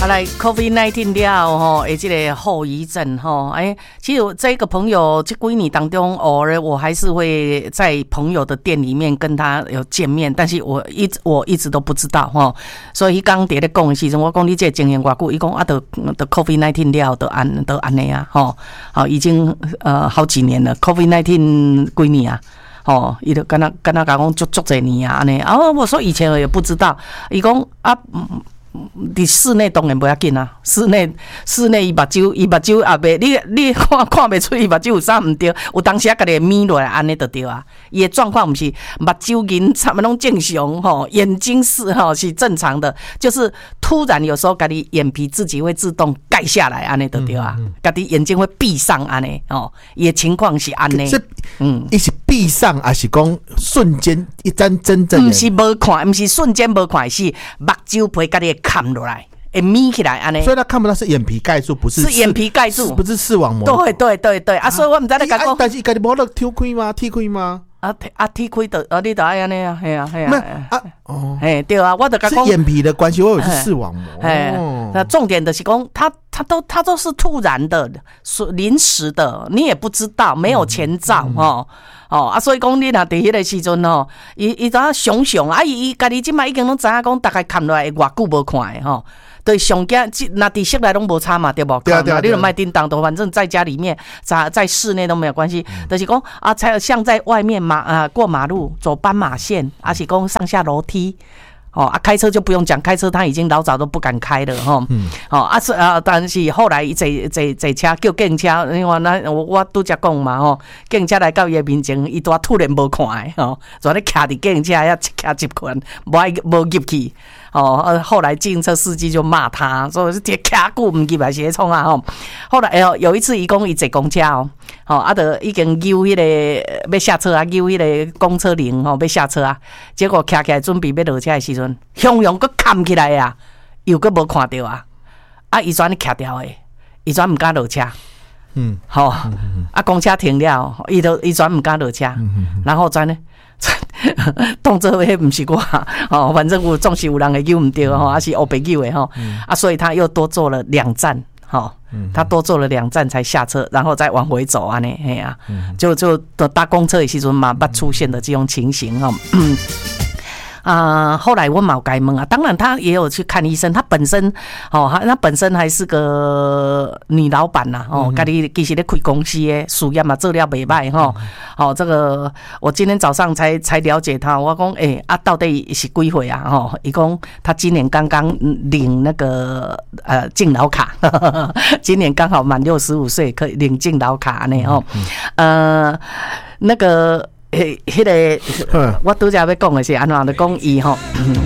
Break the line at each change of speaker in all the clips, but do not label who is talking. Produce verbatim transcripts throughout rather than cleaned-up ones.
好来 COVID 十九 了吼，诶，这个后遗症吼，哎，其实这个朋友这几年当中，偶尔我还是会在朋友的店里面跟他有见面，但是我一直我一直都不知道吼，所以刚伫咧讲的时阵，我讲你这经验偌久，伊讲啊，都都 COVID 十九 了，都安都安尼啊，吼，好，已经呃好几年了 ，COVID 十九 几年啊。哦，伊就跟他跟他讲足足侪年啊，安尼啊，我说以前我也不知道，伊讲啊。伫室内当然不要紧啊，室内室内伊目睭伊目睭也袂，你你看看袂出伊目睭有啥毋对，有当时啊，家己眯落来安尼就对啊。伊的状况毋是目睭银差不多拢正常吼，眼睛是吼是正常的，就是突然有时候家己眼皮自己会自动盖下来安尼就对啊，家己眼睛会闭上安尼哦，伊的情况是安尼。
嗯，伊是闭上还是讲瞬间一张真正的？
毋是无看，毋是瞬间无看，是目睭皮家己看落来，会眯起来安尼。
所以他看不到是眼皮盖住，不是
是眼皮盖住，
不是视网膜。
对对对对啊！所以我毋知你讲，
但是伊家己无得挑开吗？剃开吗？
啊啊剃开的啊，你就爱安尼啊，系啊系啊。
啊哦，
嘿对啊，我就讲
是眼皮的关系，我以为是视网膜。
哎，那重点的是讲，他他都他都是突然的，临时的，你也不知道，没有前兆哦。哦啊，所以讲你若伫迄个时阵吼，伊伊怎想想啊，伊伊家己即摆已经拢知影讲，大概看落来偌久无看的吼，对上惊，那伫室内拢无差嘛，对不？
对啊对啊，
你就卖叮当的，反正在家里面，在在室内都没有关系。就是讲啊，才像在外面马啊过马路走斑马线，而且讲上下楼梯。哦啊，开车就不用讲，开车他已经老早都不敢开了哈。嗯。哦啊是啊，但是后来坐坐坐车叫警车，因为那我我拄则讲嘛吼，警车来到伊的面前，伊拄突然无看的吼，就咧徛伫警车遐徛一群，无爱无入去。哦，后来计程车司机就骂他，说是这徛久唔入来是咧创啊吼。后来有有一次，伊讲伊坐公车哦，吼啊，就已经揪迄个要下车啊，揪迄个公车铃吼要下车啊，结果徛起来准备要落车的时阵，汹涌佫扛起来啊，又佫无看到啊，啊，伊转咧徛掉诶，伊转唔敢落车。嗯，好、哦嗯，啊，公车停了，伊都伊转唔敢落车，嗯、然后转呢，动作迄唔是我，哦，反正有总是有人会救唔到吼，还是黑白救的吼，嗯、啊，所以他又多坐了两站，哈、嗯，他多坐了两站才下车，然后再往回走啊呢，嘿啊，嗯、就就搭公车的时阵嘛，捌出现的这种情形哈。嗯啊、呃，后来我冇改问啊，当然他也有去看医生，他本身哦，他本身还是个女老板呐、啊，哦，家己其实咧开公司的，事业嘛做了袂歹吼，好、哦，这个我今天早上才才了解他，我讲诶、欸、啊，到底是几岁啊？吼、哦，伊讲他今年刚刚领那个呃敬老卡，呵呵今年刚好满六十五岁，可以领敬老卡呢吼，呃，那个。迄、那个，我拄则要讲的是安怎？就讲伊吼，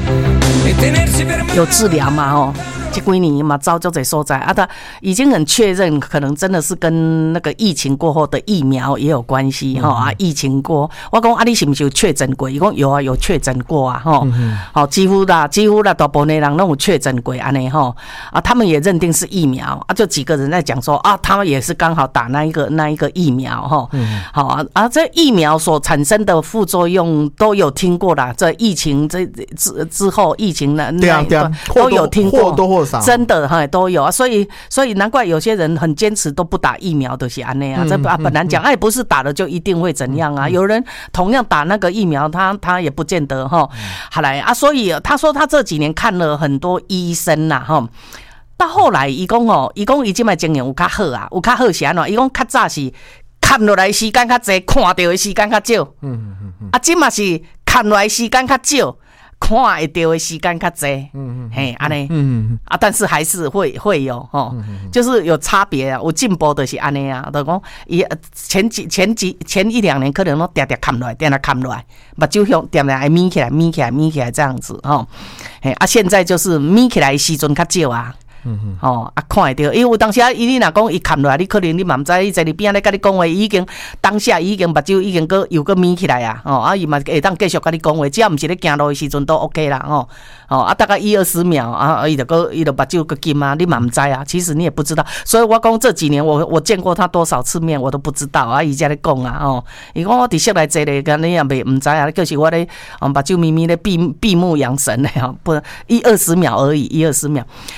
有治疗嘛吼。这几年嘛，招就在所在啊，他已经很确认，可能真的是跟那个疫情过后的疫苗也有关系哈、嗯、啊！疫情过，我讲啊，你是不是有确诊过？伊讲有啊，有确诊过啊，哈，好、嗯，几乎啦，几乎啦，大部分的人都有确诊过安尼哈啊，他们也认定是疫苗啊，就几个人在讲说啊，他们也是刚好打那一个那一个疫苗哈，嗯、好啊啊，这疫苗所产生的副作用都有听过啦，这疫情这之之后疫情呢，
对啊对啊，
都有听过，
或多或少
真的哈都有啊，所以所以难怪有些人很坚持都不打疫苗的是安内啊，这啊本来讲哎不是打了就一定会怎样啊，有人同样打那个疫苗，他他也不见得哈，好来啊，所以他说他这几年看了很多医生呐哈。到后来，伊讲哦，伊讲伊即摆经验有较好啊，有较好是安怎？伊讲较早是看落来时间较济，看到的时间较少。嗯嗯嗯。啊，即嘛是看落来时间较少，看会到的时间较济。嗯嗯。嘿，安尼。嗯嗯。啊，但是还是会会有吼，就是有差别啊，有进步的是安尼啊，就讲伊前几前几前一两年可能都点点看落来，点点看落来，目睭向点点爱眯起来，眯起来，眯起来这样子吼。嘿，啊，现在就是眯起来的时阵较少啊。嗯嗯，哦，啊，看会到，因为有当时啊，伊你若讲伊看落来，你可能你嘛毋知，伊在你边仔咧甲你讲话，已經當下已經目睭已經個又個眯起來啊，哦，啊，伊嘛會當繼續甲你講話，只要毋是咧行路的時陣都 OK 啦，哦，哦，啊，大概一二十秒啊，伊就個伊就目睭個金啊，你嘛毋知啊，其實你也不知道，所以我講這幾年我我見過他多少次面，我都不知道啊，伊才咧講啊，哦，伊講我佇室內坐咧，咁你也袂毋知啊，就是我咧，哦，目睭咪咪咧閉閉目養神咧，哦，不一二十秒而已，一二十秒，啊，伊講。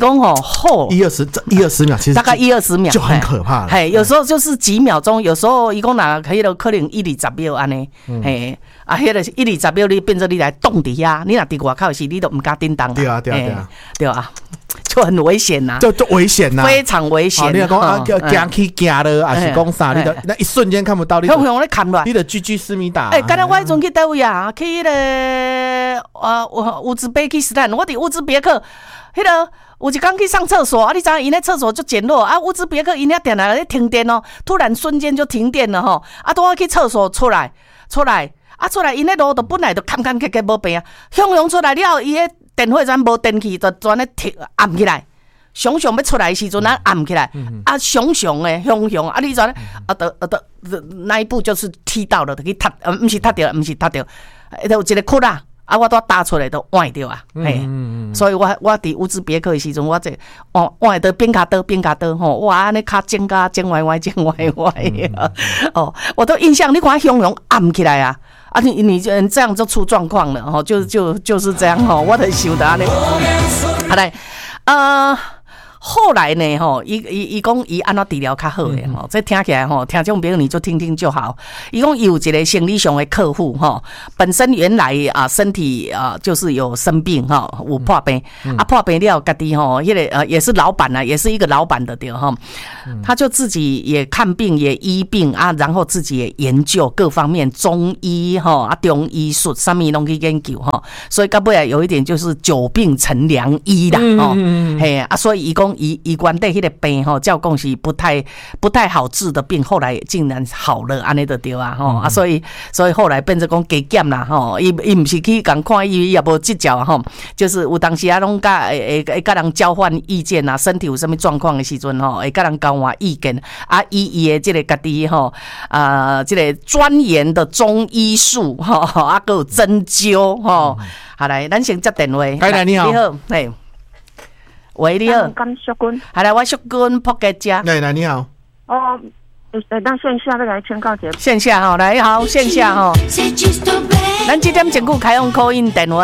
讲吼后
一二十这一二十秒，其实
大概一二十秒
就很可怕了。
嘿，有时候就是几秒钟，有时候伊讲哪可以了，可能一二十秒安尼，嘿，啊，迄个一二十秒你变做你来冻伫遐，你若伫外口时，你都唔敢叮当。
对啊，对啊，对啊，
对啊，就很危险呐，
就就危险呐，
非常危险。
你讲啊，行去行了，还是讲啥？你的那一瞬间看不到，你
用用咧看落，
你的居居思密达。
哎，刚才我迄阵去倒位啊？去迄个啊乌兹别克斯坦，我伫乌兹别克，迄个。有一天去上厕所啊，你知影因那厕所就简陋啊，乌兹别克因遐电来咧停电哦，突然瞬间就停电了吼，啊，拄好去厕所出来，出来啊，出来因那路都本来就坎坎坷坷无平啊，汹涌出来了，伊迄电火泉无电去，就全咧停暗起来，熊熊要出来的时阵啊暗起来，啊熊熊诶，熊熊啊，你知影啊，得啊得那一步就是踢到了，就去踢，呃，毋是踢着，毋是踢着，迄有一个窟啊。啊，我都打出来都歪掉啊，嘿、嗯嗯，所以我我伫乌兹别克的时阵，我这歪歪的边卡刀边卡刀吼，哇，安尼卡尖卡尖歪歪尖歪歪啊，哦，我都印象，你看汹涌暗起来啊，啊，你你这样就出状况了吼，就就就是这样吼，我的想得安尼，好来，呃。后来呢，吼，伊伊伊讲伊安怎治疗较好诶，吼，这听起来吼，听众朋友你就听听就好。伊讲有一个心理上的客户，吼，本身原来啊身体啊就是有生病，哈，有破病，嗯、啊破病了，家己吼，迄个呃也是老板啊，也是一个老板的对哈，他就自己也看病也医病啊，然后自己也研究各方面中医哈啊中医术，什么拢去研究哈，所以到尾啊有一点就是久病成良医啦，吼、嗯，嘿啊，所以伊讲。伊伊原底迄个病吼，照讲是不太不太好治的病，后来竟然好了，安尼就对啊吼、嗯、啊，所以所以后来变成讲加减啦吼，伊伊毋是去共看医院也无计较吼，就是有当时啊拢甲会会甲人交换意见啊，身体有什么状况的时阵吼，会甲人交换意见啊，以伊的这个家己吼啊，这个钻研的中医术吼，啊，还有针灸吼，嗯、好来，咱先接电话。
来来，你好，
你好，嘿。喂，你好，
甘淑君，
系啦，我淑君扑街家。
来来，你好。
哦，呃，咱线下再来宣告节目。
线下哈，来好，线下哈。咱这点前句开用 call in 电话。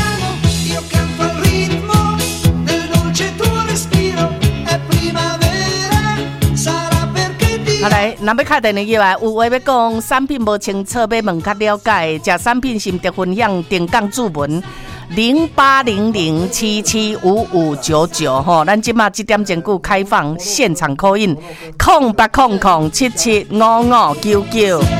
好来，若要敲电话入来，有话要讲，产品无清楚，要问较了解，食产品心得分享，定岗注文。零八零零七七五五九九吼，咱即马这点钟句开放现场 call in，空八空空七七五五九九。